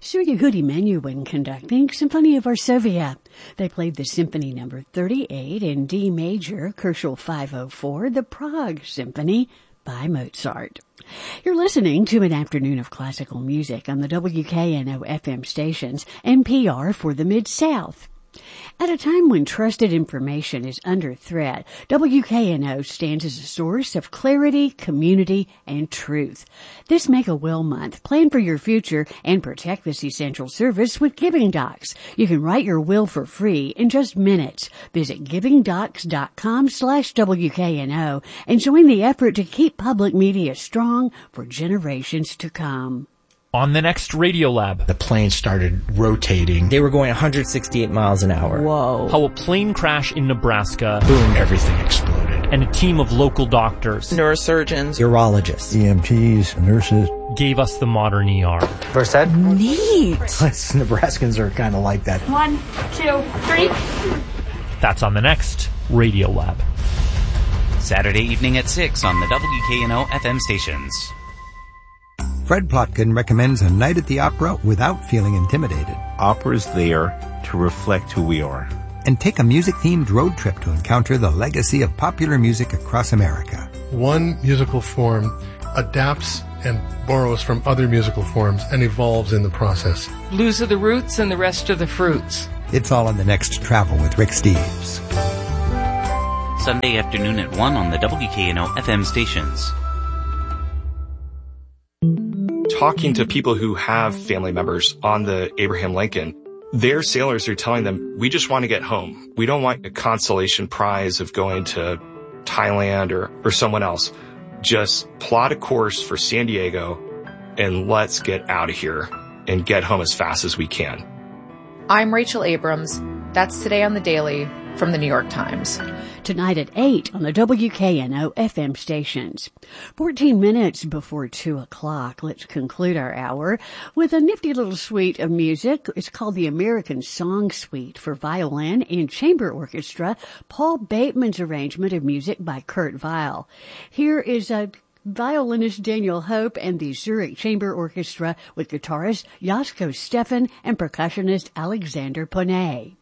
Surya Hudi Menuhin conducting Symphony of Varsovia. They played the Symphony number 38 in D major, Koszul 504, the Prague Symphony by Mozart. You're listening to an afternoon of classical music on the WKNO FM stations, NPR for the Mid-South. At a time when trusted information is under threat, WKNO stands as a source of clarity, community, and truth. This Make-A-Will Month, plan for your future and protect this essential service with Giving Docs. You can write your will for free in just minutes. Visit givingdocs.com/WKNO and join the effort to keep public media strong for generations to come. On the next Radiolab, the plane started rotating. They were going 168 miles an hour. Whoa. How a plane crash in Nebraska. Boom, everything exploded. And a team of local doctors, neurosurgeons, urologists, EMTs, nurses, gave us the modern ER. First Ed? Neat. Nebraskans are kind of like that. 1, 2, 3. That's on the next Radiolab. Saturday evening at 6 on the WKNO FM stations. Fred Plotkin recommends a night at the opera without feeling intimidated. Opera's there to reflect who we are. And take a music-themed road trip to encounter the legacy of popular music across America. One musical form adapts and borrows from other musical forms and evolves in the process. Blues are the roots and the rest are the fruits. It's all on the next Travel with Rick Steves. Sunday afternoon at 1 on the WKNO FM stations. Talking to people who have family members on the Abraham Lincoln, their sailors are telling them, we just want to get home. We don't want a consolation prize of going to Thailand or someone else. Just plot a course for San Diego and let's get out of here and get home as fast as we can. I'm Rachel Abrams. That's Today on the Daily from the New York Times. Tonight at 8 on the WKNO FM stations. 14 minutes before 2 o'clock. Let's conclude our hour with a nifty little suite of music. It's called the American Song Suite for violin and chamber orchestra. Paul Bateman's arrangement of music by Kurt Weill. Here is a violinist Daniel Hope and the Zurich Chamber Orchestra with guitarist Jasko Steffen and percussionist Alexander Ponet.